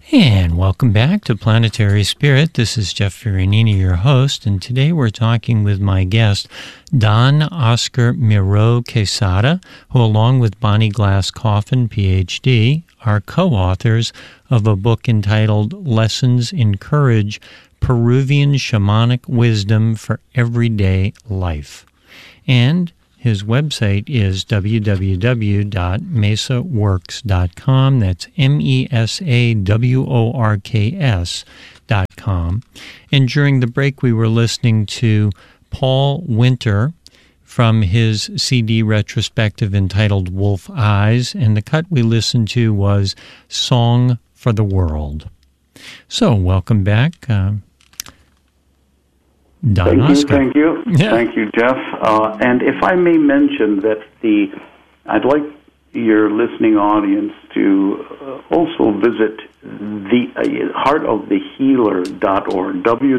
And welcome back to Planetary Spirit. This is Jeff Ferranini, your host, and today we're talking with my guest, Don Oscar Miro Quesada, who, along with Bonnie Glass Coffin, Ph.D., are co-authors of a book entitled Lessons in Courage, Peruvian Shamanic Wisdom for Everyday Life. And his website is www.mesaworks.com. That's mesaworks.com. And during the break, we were listening to Paul Winter from his CD retrospective entitled Wolf Eyes, and the cut we listened to was Song for the World. So, welcome back, Don Oscar. Thank you. Yeah. Thank you, Jeff. And if I may mention that I'd like your listening audience to also visit the heartofthehealer.org,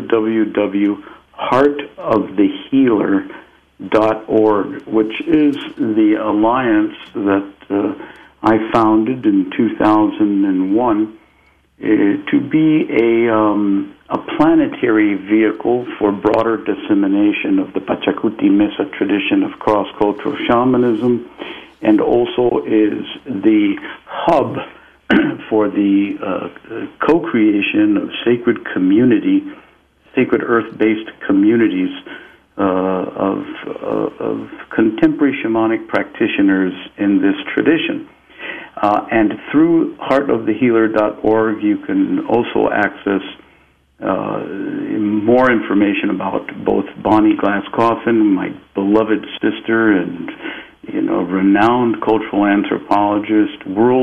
www.heartofthehealer.org, which is the alliance that I founded in 2001 to be a planetary vehicle for broader dissemination of the Pachacuti Mesa tradition of cross-cultural shamanism, and also is the hub for the co-creation of sacred earth-based communities of contemporary shamanic practitioners in this tradition. And through heartofthehealer.org, you can also access more information about both Bonnie Glass Coffin, my beloved sister and renowned cultural anthropologist,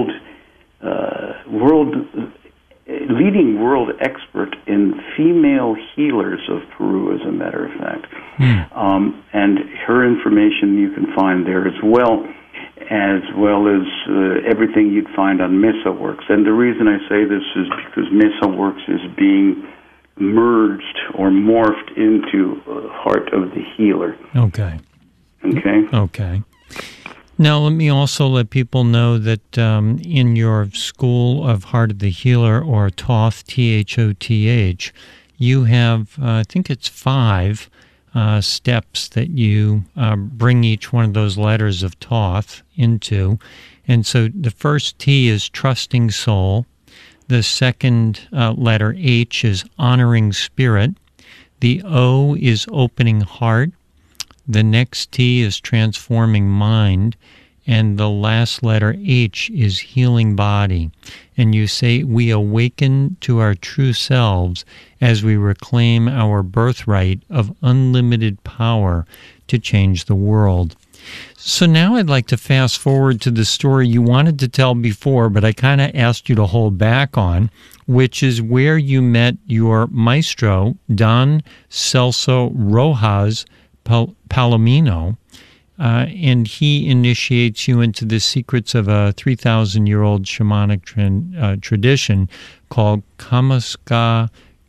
leading world expert in female healers of Peru, as a matter of fact. And her information you can find there as well as everything you'd find on MesaWorks. And the reason I say this is because MesaWorks is being merged or morphed into Heart of the Healer. Okay. Okay. Now, let me also let people know that in your School of Heart of the Healer, or TOTH, THOTH, you have, I think it's 5 steps that you bring each one of those letters of Thoth into. And so the first T is trusting soul. The second letter, H, is honoring spirit. The O is opening heart. The next T is transforming mind. And the last letter, H, is healing body. And you say, we awaken to our true selves as we reclaim our birthright of unlimited power to change the world. So now I'd like to fast forward to the story you wanted to tell before, but I kind of asked you to hold back on, which is where you met your maestro, Don Celso Rojas Palomino, and he initiates you into the secrets of a 3,000-year-old shamanic tradition called Kamaska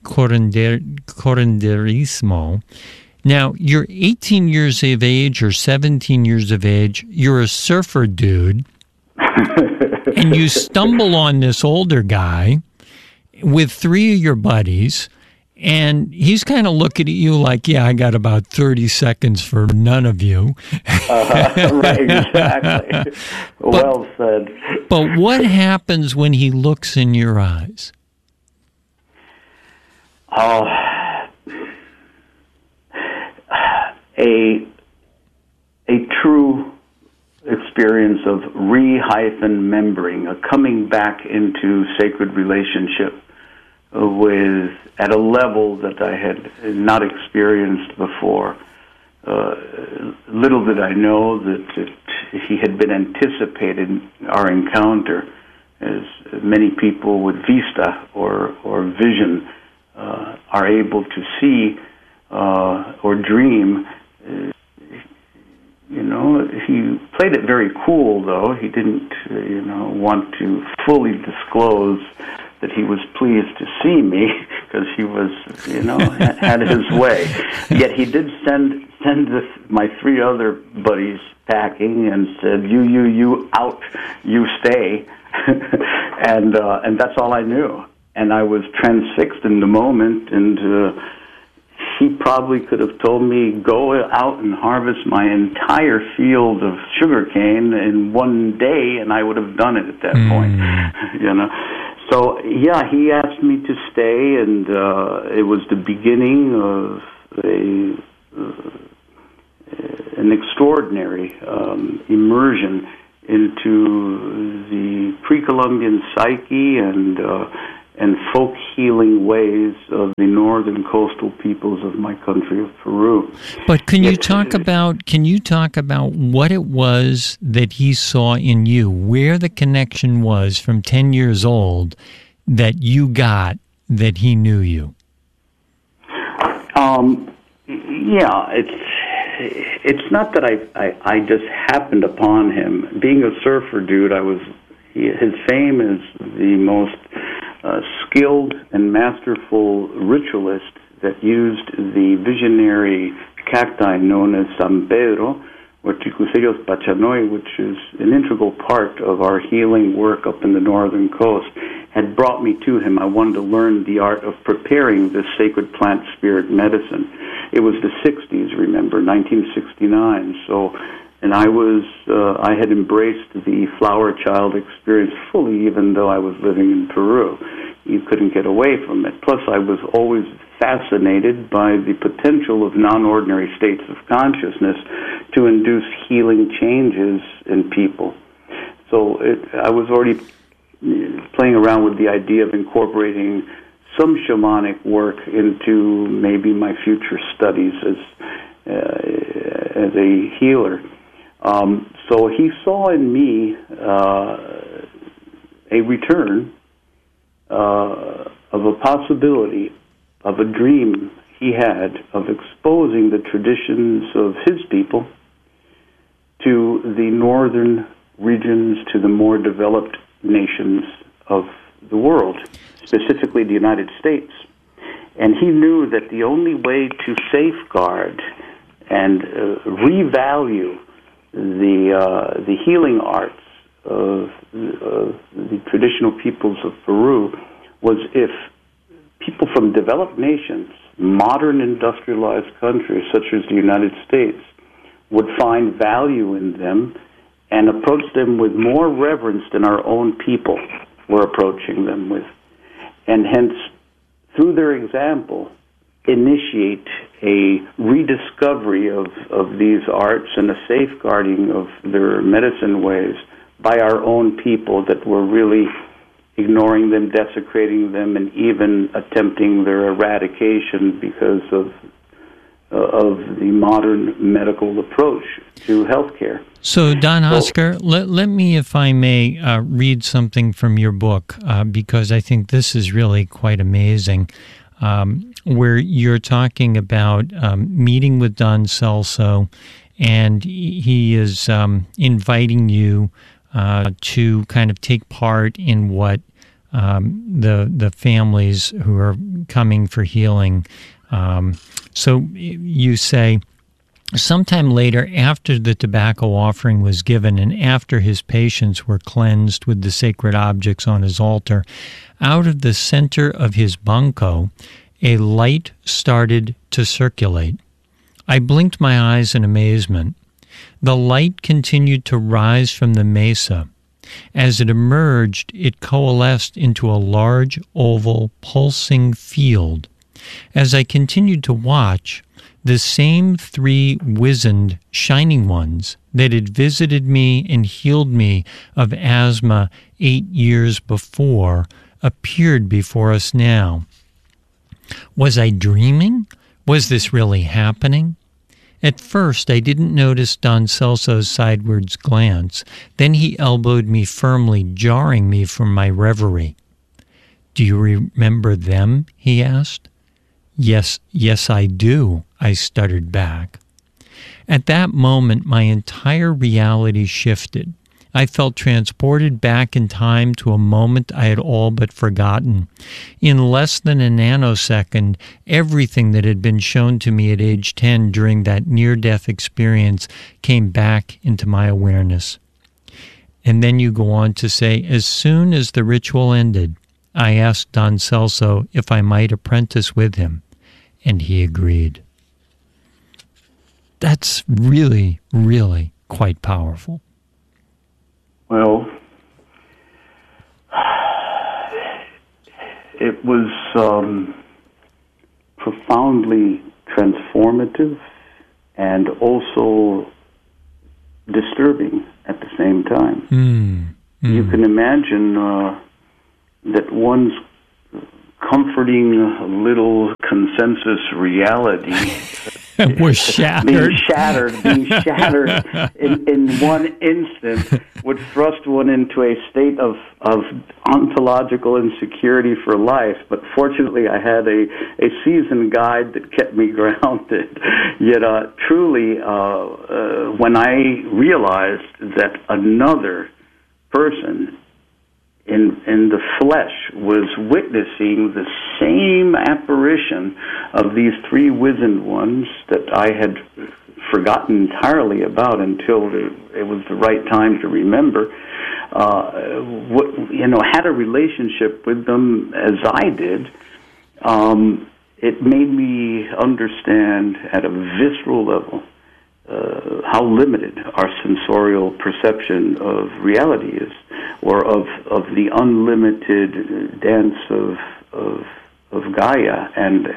Curanderismo. Now, you're 18 years of age or 17 years of age. You're a surfer dude, and you stumble on this older guy with 3 of your buddies, and he's kind of looking at you like, yeah, I got about 30 seconds for none of you. Right, exactly. Well said. But what happens when he looks in your eyes? A true experience of re-membering, a coming back into sacred relationship at a level that I had not experienced before. Little did I know that he had been anticipating our encounter, as many people with vista or vision are able to see or dream. He played it very cool, though. He didn't, want to fully disclose that he was pleased to see me, because he was, had his way. Yet he did send my 3 other buddies packing and said, you out, you stay. And that's all I knew. and I was transfixed in the moment, and he probably could have told me, go out and harvest my entire field of sugarcane in one day, and I would have done it at that point, you know. So, yeah, he asked me to stay, and it was the beginning of an extraordinary immersion into the pre-Columbian psyche and folk healing ways of the northern coastal peoples of my country of Peru. But can you talk about what it was that he saw in you, where the connection was from 10 years old that you got that he knew you? Yeah, it's not that I just happened upon him. Being a surfer dude, his fame is the most skilled and masterful ritualist that used the visionary cacti known as San Pedro, or Trichucerios pachanoi, which is an integral part of our healing work up in the northern coast, had brought me to him. I wanted to learn the art of preparing this sacred plant spirit medicine. It was the 60s, remember, 1969, and I had embraced the flower child experience fully, even though I was living in Peru. You couldn't get away from it. Plus, I was always fascinated by the potential of non-ordinary states of consciousness to induce healing changes in people. So I was already playing around with the idea of incorporating some shamanic work into maybe my future studies as a healer. So he saw in me a return of a possibility, of a dream he had of exposing the traditions of his people to the northern regions, to the more developed nations of the world, specifically the United States. And he knew that the only way to safeguard and revalue the healing arts of the traditional peoples of Peru was if people from developed nations, modern industrialized countries such as the United States, would find value in them and approach them with more reverence than our own people were approaching them with. And hence, through their example, initiate a rediscovery of these arts and a safeguarding of their medicine ways by our own people that were really ignoring them, desecrating them, and even attempting their eradication because of the modern medical approach to healthcare. So, Don Oscar, let me, if I may, read something from your book, because I think this is really quite amazing, where you're talking about meeting with Don Celso, and he is inviting you to kind of take part in what the families who are coming for healing. So you say, sometime later, after the tobacco offering was given and after his patients were cleansed with the sacred objects on his altar, out of the center of his banco, a light started to circulate. I blinked my eyes in amazement. The light continued to rise from the mesa. As it emerged, it coalesced into a large, oval, pulsing field. As I continued to watch, the same three wizened, shining ones that had visited me and healed me of asthma 8 years before appeared before us now. Was I dreaming? Was this really happening? At first, I didn't notice Don Celso's sidewards glance. Then he elbowed me firmly, jarring me from my reverie. "Do you remember them?" he asked. Yes, I do," I stuttered back. At that moment, my entire reality shifted. I felt transported back in time to a moment I had all but forgotten. In less than a nanosecond, everything that had been shown to me at age 10 during that near-death experience came back into my awareness. And then you go on to say, as soon as the ritual ended, I asked Don Celso if I might apprentice with him, and he agreed. That's really, really quite powerful. Well, it was profoundly transformative and also disturbing at the same time. You can imagine that one's comforting little consensus reality was shattered. being shattered in one instant would thrust one into a state of ontological insecurity for life. But fortunately, I had a seasoned guide that kept me grounded. Yet, truly, when I realized that another person in the flesh was witnessing the same apparition of these three wizened ones that I had forgotten entirely about until it was the right time to remember, had a relationship with them as I did, it made me understand at a visceral level how limited our sensorial perception of reality is, or of the unlimited dance of Gaia and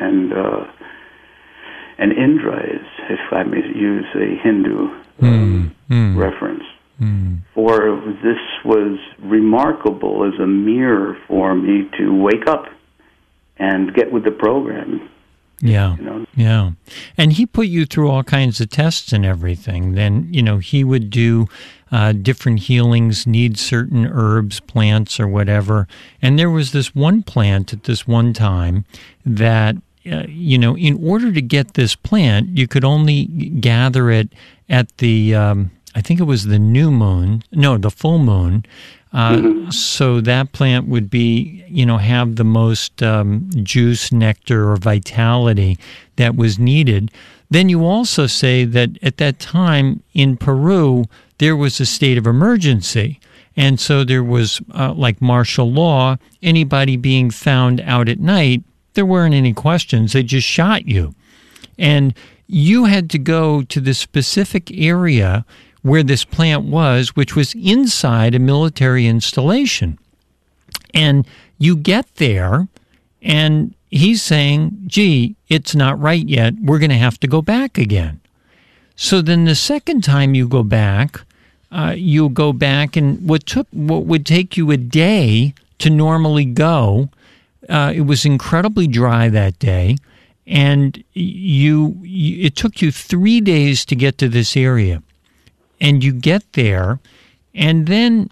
Indra is, if I may use a Hindu reference. For this was remarkable as a mirror for me to wake up and get with the program. Yeah, yeah. And he put you through all kinds of tests and everything. Then, he would do different healings, need certain herbs, plants, or whatever. And there was this one plant at this one time that, in order to get this plant, you could only gather it at the, I think it was the full moon. So that plant would be, have the most juice, nectar, or vitality that was needed. Then you also say that at that time in Peru, there was a state of emergency. And so there was, like martial law, anybody being found out at night, there weren't any questions. They just shot you. And you had to go to the specific area where this plant was, which was inside a military installation. And you get there, and he's saying, gee, it's not right yet. We're going to have to go back again. So then the second time you go back, and what would take you a day to normally go, it was incredibly dry that day, and it took you 3 days to get to this area. And you get there, and then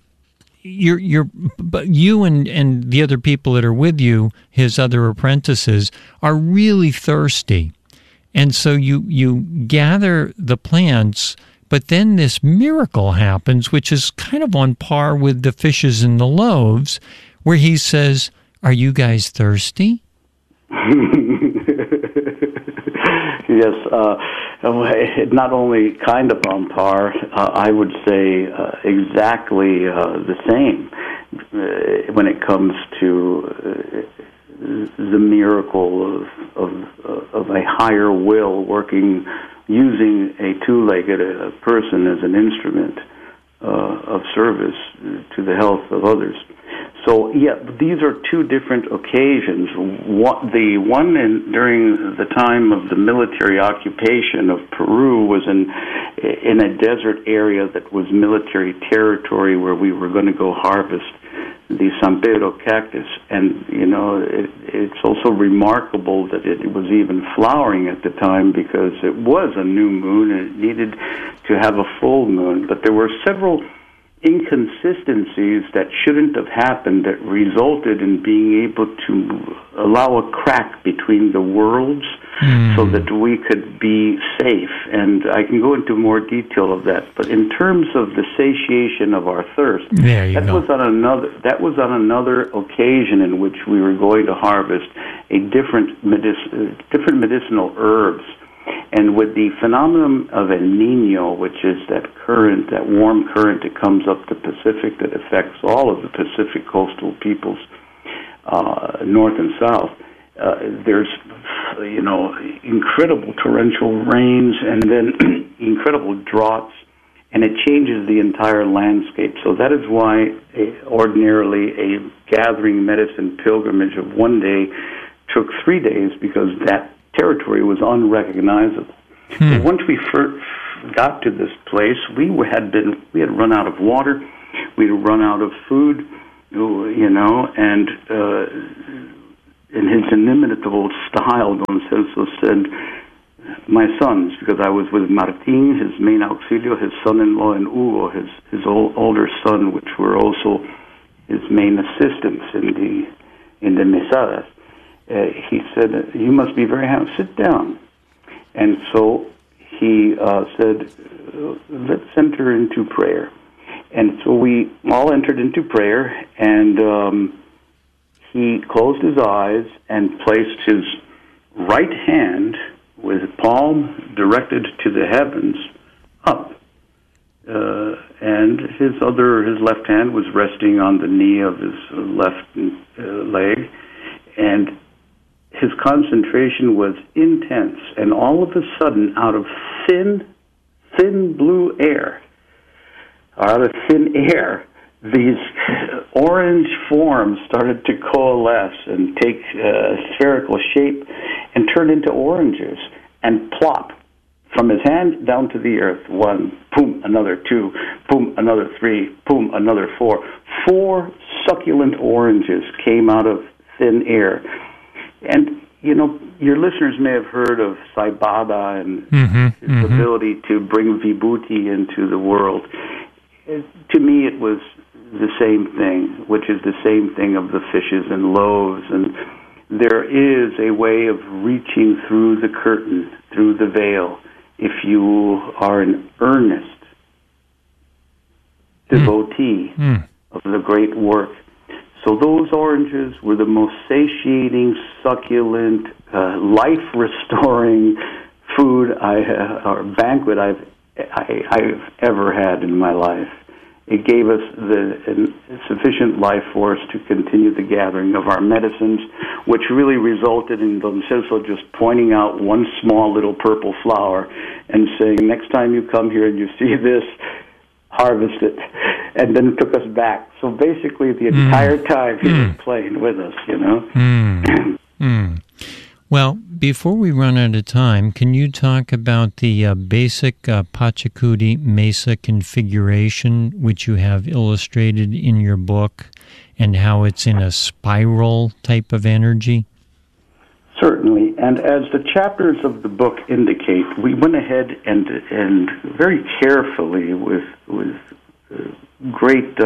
you and the other people that are with you, his other apprentices, are really thirsty. And so you gather the plants, but then this miracle happens, which is kind of on par with the fishes and the loaves, where he says, "Are you guys thirsty?" Yes, not only kind of on par, I would say exactly the same when it comes to the miracle of a higher will working, using a two-legged person as an instrument of service to the health of others. So, these are two different occasions. The one during the time of the military occupation of Peru was in a desert area that was military territory where we were going to go harvest the San Pedro cactus. And, it's also remarkable that it was even flowering at the time because it was a new moon and it needed to have a full moon. But there were several inconsistencies that shouldn't have happened that resulted in being able to allow a crack between the worlds so that we could be safe. And I can go into more detail of that. But in terms of the satiation of our thirst, that was on another occasion in which we were going to harvest a different medicinal herbs. And with the phenomenon of El Niño, which is that warm current that comes up the Pacific that affects all of the Pacific coastal peoples, north and south, there's incredible torrential rains and then incredible droughts, and it changes the entire landscape. So that is why ordinarily a gathering medicine pilgrimage of one day took 3 days, because that territory was unrecognizable. But once we got to this place, we had run out of water, we had run out of food, and in his inimitable style, Don Celso said, "My sons," because I was with Martin, his main auxilio, his son-in-law, and Hugo, his older son, which were also his main assistants in the mesadas. He said, "You must be very happy. Sit down." And so he said, "Let's enter into prayer." And so we all entered into prayer, and he closed his eyes and placed his right hand with palm directed to the heavens up. And his left hand was resting on the knee of his left leg. And his concentration was intense. And all of a sudden, out of thin blue air, these orange forms started to coalesce and take spherical shape and turn into oranges and plop from his hand down to the earth. 1, boom, another 2, boom, another 3, boom, another 4. 4 succulent oranges came out of thin air. And, your listeners may have heard of Sai Baba and his ability to bring vibhuti into the world. To me, it was the same thing, which is the same thing of the fishes and loaves. And there is a way of reaching through the curtain, through the veil, if you are an earnest devotee of the great work. So those oranges were the most satiating, succulent, life-restoring food or banquet I've ever had in my life. It gave us the sufficient life force to continue the gathering of our medicines, which really resulted in Don Celso just pointing out one small little purple flower and saying, "Next time you come here and you see this, harvest it." And then it took us back. So basically the entire time he was playing with us, Well, before we run out of time, can you talk about the basic Pachacuti Mesa configuration, which you have illustrated in your book, and how it's in a spiral type of energy? Certainly. And as the chapters of the book indicate, we went ahead and very carefully with great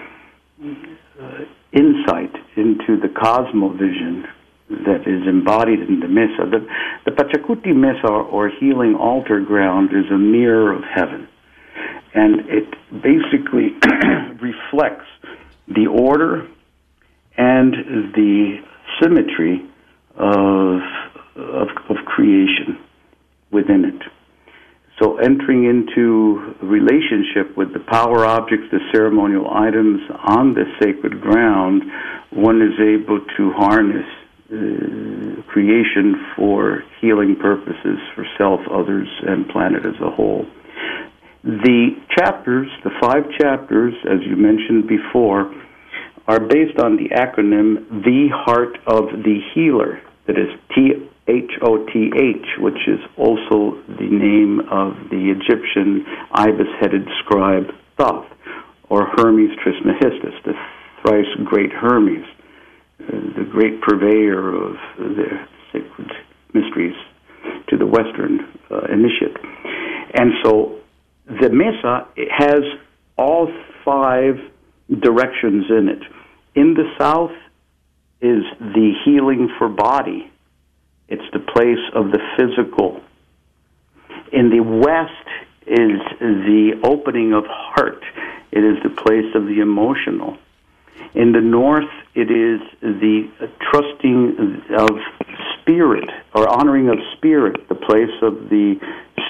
insight into the cosmovision that is embodied in the Mesa. The Pachacuti Mesa, or healing altar ground, is a mirror of heaven. And it basically reflects the order and the symmetry of creation within it. So entering into relationship with the power objects, the ceremonial items on the sacred ground, one is able to harness creation for healing purposes for self, others, and planet as a whole. The chapters, the 5 chapters, as you mentioned before, are based on the acronym The Heart of the Healer, that is THOTH, which is also the name of the Egyptian ibis-headed scribe Thoth, or Hermes Trismegistus, the thrice great Hermes, the great purveyor of the sacred mysteries to the Western initiate. And so the Mesa has all 5 directions in it. In the south is the healing for body. It's the place of the physical. In the west is the opening of heart. It is the place of the emotional. In the north, it is the trusting of spirit, or honoring of spirit, the place of the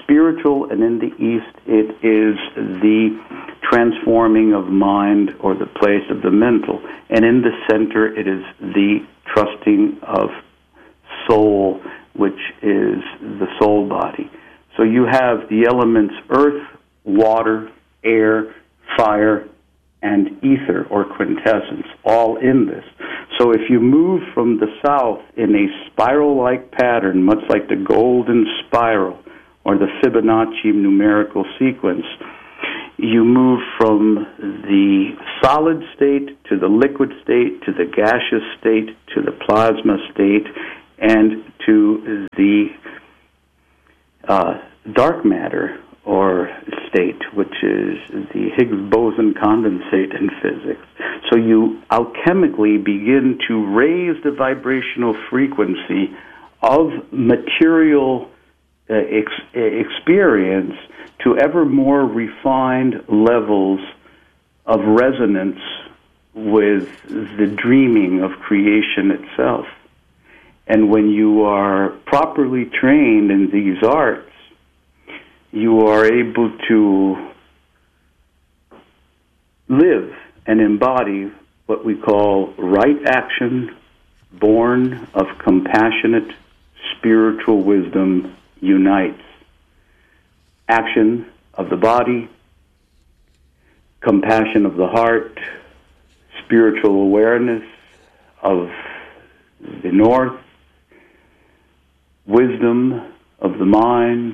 spiritual, and in the East, it is the transforming of mind or the place of the mental. And in the center, it is the trusting of soul, which is the soul body. So you have the elements earth, water, air, fire, and ether or quintessence, all in this. So if you move from the south in a spiral-like pattern, much like the golden spiral or the Fibonacci numerical sequence, you move from the solid state to the liquid state to the gaseous state to the plasma state and to the dark matter or state, which is the Higgs boson condensate in physics. So you alchemically begin to raise the vibrational frequency of material experience to ever more refined levels of resonance with the dreaming of creation itself. And when you are properly trained in these arts, you are able to live and embody what we call right action, born of compassionate spiritual wisdom unites. Action of the body, compassion of the heart, spiritual awareness of the north, wisdom of the mind,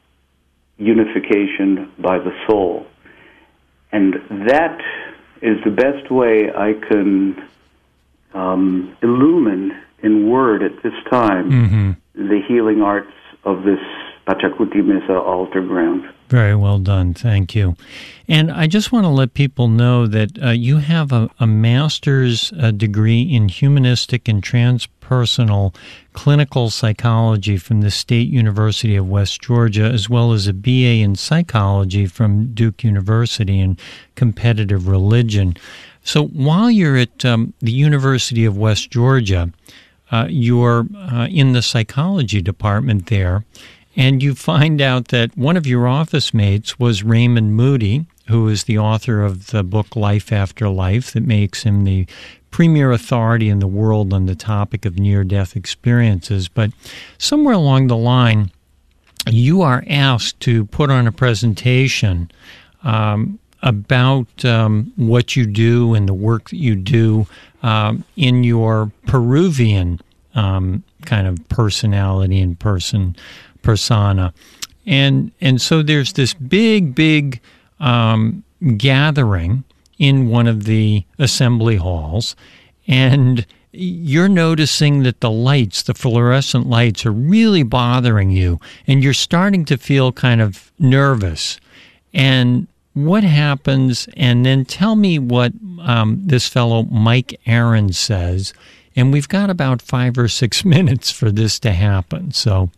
unification by the soul. And that is the best way I can illumine in word at this time the healing arts of this Pachacuti Mesa altar ground. Very well done. Thank you. And I just want to let people know that you have a master's degree in humanistic and transpersonal clinical psychology from the State University of West Georgia, as well as a BA in psychology from Duke University in competitive religion. So while you're at the University of West Georgia, you're in the psychology department there, and you find out that one of your office mates was Raymond Moody, who is the author of the book Life After Life that makes him the premier authority in the world on the topic of near-death experiences. But somewhere along the line, you are asked to put on a presentation about what you do and the work that you do in your Peruvian kind of personality and persona. And so there's this big gathering in one of the assembly halls, and you're noticing that the lights, the fluorescent lights, are really bothering you, and you're starting to feel kind of nervous. And what happens? And then tell me what this fellow Mike Aaron says, and we've got about 5 or 6 minutes for this to happen. So.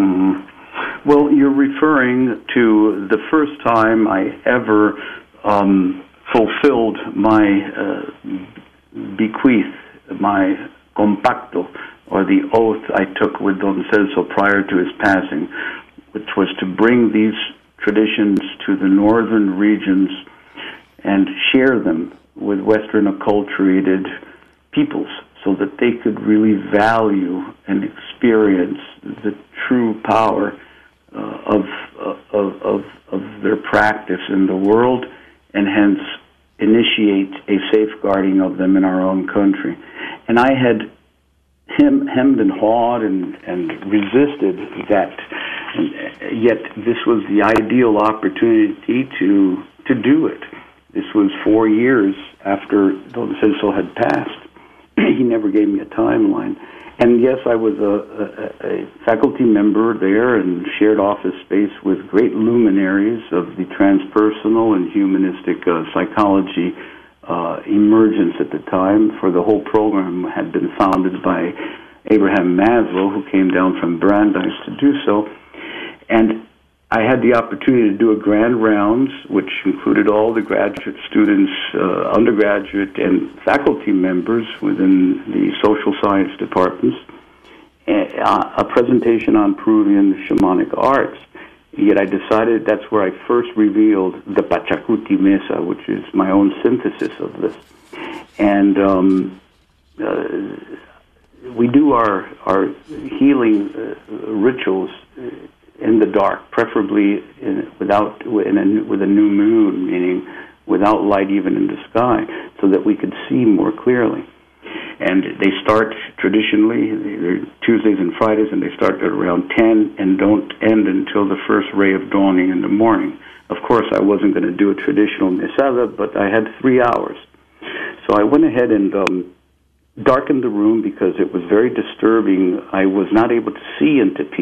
Well, you're referring to the first time I ever fulfilled my bequeath, my compacto, or the oath I took with Don Celso prior to his passing, which was to bring these traditions to the northern regions and share them with Western acculturated peoples so that they could really value and experience the true power of their practice in the world, and hence initiate a safeguarding of them in our own country. And I had hemmed and hawed and resisted that, and yet this was the ideal opportunity to do it. This was 4 years after Don Celso had passed. He never gave me a timeline. And yes, I was a faculty member there and shared office space with great luminaries of the transpersonal and humanistic psychology emergence at the time, for the whole program had been founded by Abraham Maslow, who came down from Brandeis to do so. And I had the opportunity to do a grand rounds, which included all the graduate students, undergraduate, and faculty members within the social science departments, a presentation on Peruvian shamanic arts. Yet I decided that's where I first revealed the Pachacuti Mesa, which is my own synthesis of this. And we do our healing rituals in the dark, preferably with a new moon, meaning without light even in the sky, so that we could see more clearly. And they start traditionally, they're Tuesdays and Fridays, and they start at around 10 and don't end until the first ray of dawning in the morning. Of course, I wasn't going to do a traditional mesada, but I had 3 hours. So I went ahead and darkened the room because it was very disturbing. I was not able to see into people.